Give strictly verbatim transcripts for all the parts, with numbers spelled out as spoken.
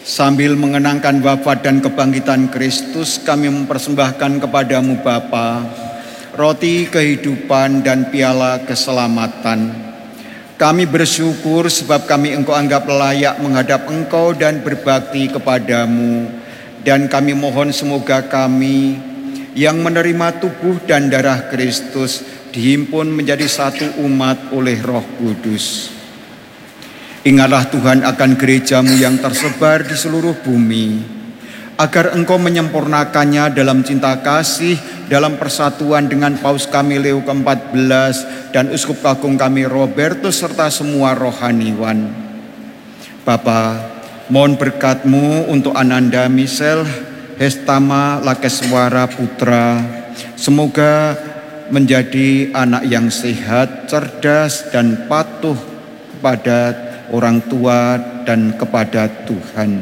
Sambil mengenangkan wafat dan kebangkitan Kristus, kami mempersembahkan kepadamu Bapa, roti kehidupan dan piala keselamatan. Kami bersyukur sebab kami Engkau anggap layak menghadap Engkau dan berbakti kepadamu. Dan kami mohon semoga kami yang menerima tubuh dan darah Kristus dihimpun menjadi satu umat oleh Roh Kudus. Ingatlah Tuhan akan gerejamu yang tersebar di seluruh bumi, agar Engkau menyempurnakannya dalam cinta kasih, dalam persatuan dengan Paus kami Leo keempat belas dan Uskup Agung kami Robertus serta semua rohaniwan. Bapa, mohon berkat-Mu untuk Ananda Michel Hestama Lakeswara Putra. Semoga menjadi anak yang sehat, cerdas dan patuh kepada orang tua dan kepada Tuhan.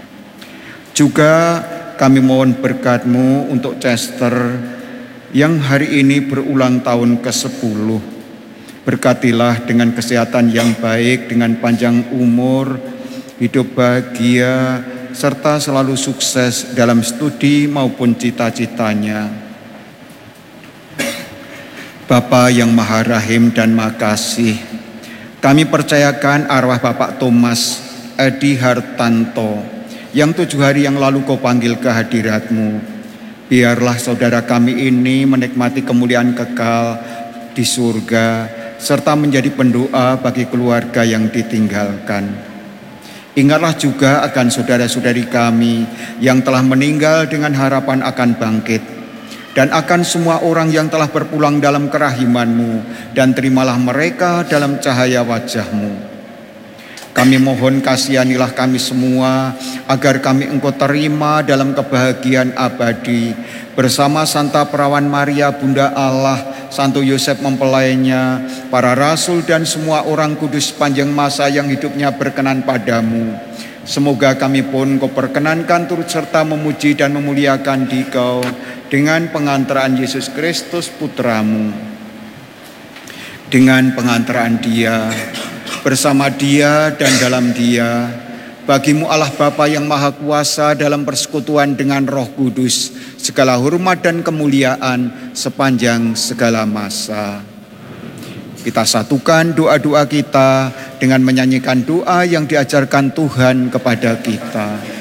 Juga kami mohon berkat-Mu untuk Chester yang hari ini berulang tahun ke sepuluh. Berkatilah dengan kesehatan yang baik, dengan panjang umur, hidup bahagia, serta selalu sukses dalam studi maupun cita-citanya. Bapa yang Maha Rahim dan Makasih, kami percayakan arwah Bapak Thomas Edi Hartanto yang tujuh hari yang lalu Kau panggil ke hadirat-Mu. Biarlah saudara kami ini menikmati kemuliaan kekal di surga serta menjadi pendoa bagi keluarga yang ditinggalkan. Ingatlah juga akan saudara-saudari kami yang telah meninggal dengan harapan akan bangkit, dan akan semua orang yang telah berpulang dalam kerahiman-Mu, dan terimalah mereka dalam cahaya wajah-Mu. Kami mohon kasihanilah kami semua, agar kami Engkau terima dalam kebahagiaan abadi, bersama Santa Perawan Maria Bunda Allah, Santo Yosef mempelainya, para rasul dan semua orang kudus sepanjang masa yang hidupnya berkenan padamu. Semoga kami pun Kau perkenankan turut serta memuji dan memuliakan Dikau dengan pengantaraan Yesus Kristus Putra-Mu. Dengan pengantaraan Dia, bersama Dia dan dalam Dia, bagi-Mu Allah Bapa yang Maha Kuasa dalam persekutuan dengan Roh Kudus, segala hormat dan kemuliaan sepanjang segala masa. Kita satukan doa-doa kita dengan menyanyikan doa yang diajarkan Tuhan kepada kita.